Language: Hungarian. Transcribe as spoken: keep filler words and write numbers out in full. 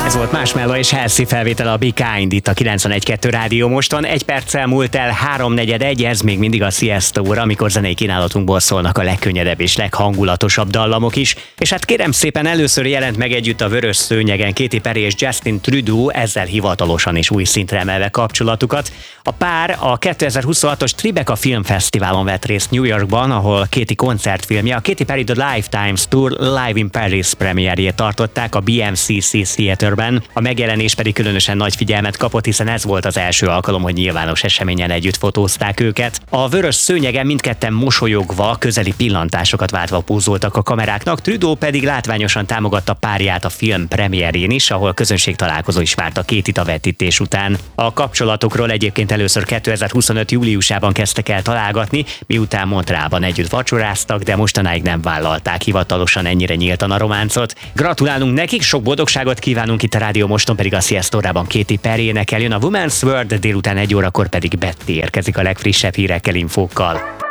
Ez volt Marshmello és Halsey felvétele a Be Kind itt a kilencvenegy kettő Rádió Moston. Egy perccel múlt el háromnegyed egy, ez még mindig a Siesta óra, amikor zenei kínálatunkból szólnak a legkönnyedebb és leghangulatosabb dallamok is. És hát kérem szépen, először jelent meg együtt a Vörös Szőnyegen Katy Perry és Justin Trudeau, ezzel hivatalosan is új szintre emelve kapcsolatukat. A pár a kétezer-huszonhatos Tribeca Filmfesztiválon vett részt New Yorkban, ahol Katy koncertfilmje, a Katy Perry The Lifetimes Tour Live in Paris premierjét tartották a bé em cé cé Theaterben. A megjelenés pedig különösen nagy figyelmet kapott, hiszen ez volt az első alkalom, hogy nyilvános eseményen együtt fotózták őket. A Vörös Szőnyegen mindketten mosolyogva, közeli pillantásokat váltva pózoltak a kameráknak, Trudeau pedig látványosan támogatta párját a film premierjén is, ahol közönség találkozó is várt a Katyt a vetítés után. A kapcsolatokról egyébként először kétezer-huszonöt júliusában kezdtek el találgatni, miután Montrealban együtt vacsoráztak, de mostanáig nem vállalták hivatalosan ennyire nyíltan a románcot. Gratulálunk nekik, sok boldogságot kívánunk itt a Rádió Moston, pedig a Siesta órában Katy Perry énekel, jön a Woman's World, délután egy órakor pedig Betty érkezik a legfrissebb hírekkel, infókkal.